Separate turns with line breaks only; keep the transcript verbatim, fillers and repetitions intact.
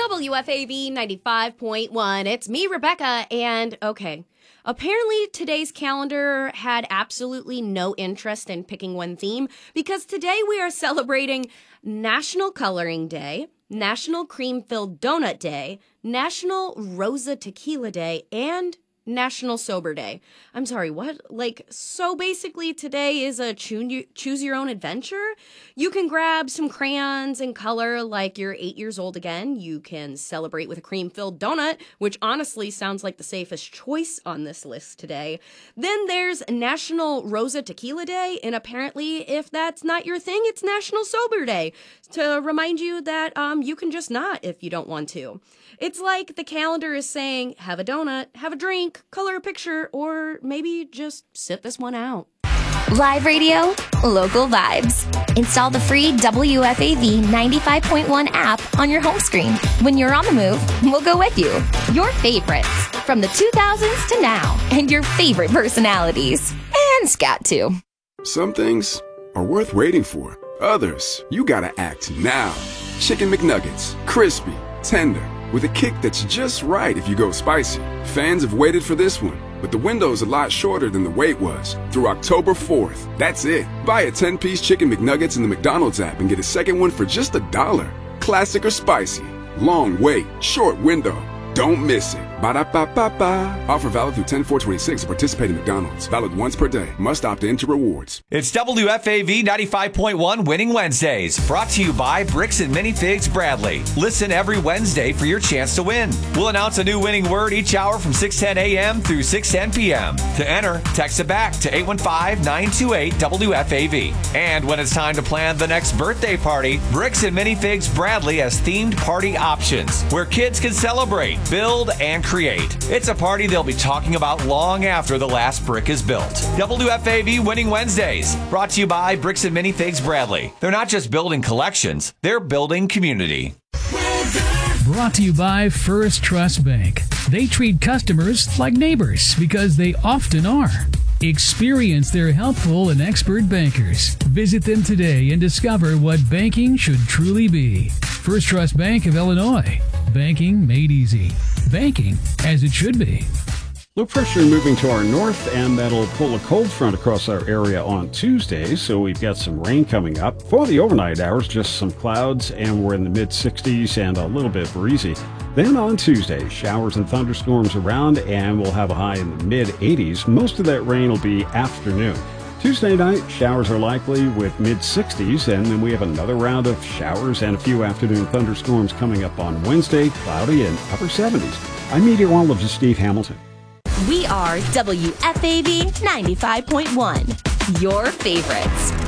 W F A V ninety-five point one. It's me, Rebecca, and okay. Apparently, today's calendar had absolutely no interest in picking one theme because today we are celebrating National Coloring Day, National Cream-Filled Donut Day, National Rosa Tequila Day, and National Sober Day. I'm sorry, what? Like, so basically today is a choo- choose your own adventure. You can grab some crayons and color like you're eight years old again. You can celebrate with a cream-filled donut, which honestly sounds like the safest choice on this list today. Then there's National Rosa Tequila Day, and apparently if that's not your thing, it's National Sober Day, to remind you that um you can just not if you don't want to. It's like the calendar is saying, have a donut, have a drink, color a picture, or maybe just sit this one out.
Live radio, local vibes. Install the free W F A V ninety-five point one app on your home screen. When you're on the move, we'll go with you. Your favorites from the two thousands to now, and your favorite personalities. And scat too.
Some things are worth waiting for. Others, you gotta act now. Chicken McNuggets, crispy, tender, with a kick that's just right if you go spicy. Fans have waited for this one, but the window's a lot shorter than the wait was. Through October fourth. That's it. Buy a ten-piece Chicken McNuggets in the McDonald's app and get a second one for just a dollar. Classic or spicy. Long wait, short window. Don't miss it. Ba-da-ba-ba-ba. Offer valid through ten four twenty-six at participating McDonald's. Valid once per day. Must opt in to rewards.
It's W F A V ninety-five point one Winning Wednesdays. Brought to you by Bricks and Minifigs Bradley. Listen every Wednesday for your chance to win. We'll announce a new winning word each hour from six ten a.m. through six ten p.m. To enter, text it back to eight one five, nine two eight, W F A V. And when it's time to plan the next birthday party, Bricks and Minifigs Bradley has themed party options where kids can celebrate, build, and create. It's a party they'll be talking about long after the last brick is built. W F A V Winning Wednesdays, brought to you by Bricks and Minifigs Bradley. They're not just building collections, they're building community.
Brought to you by First Trust Bank. They treat customers like neighbors because they often are. Experience their helpful and expert bankers. Visit them today and discover what banking should truly be. First Trust Bank of Illinois. Banking made easy. Banking as it should be.
Low pressure moving to our north, and that'll pull a cold front across our area on Tuesday, so we've got some rain coming up. For the overnight hours, just some clouds, and we're in the mid sixties and a little bit breezy. Then on Tuesday, showers and thunderstorms around, and we'll have a high in the mid eighties. Most of that rain will be afternoon. Tuesday night, showers are likely with mid sixties, and then we have another round of showers and a few afternoon thunderstorms coming up on Wednesday, cloudy and upper seventies. I'm meteorologist Steve Hamilton.
We are W F A V ninety-five point one, your favorites.